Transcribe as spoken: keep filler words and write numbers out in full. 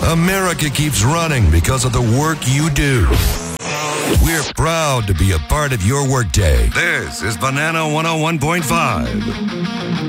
America keeps running because of the work you do. We're proud to be a part of your workday. This is Banana one oh one point five.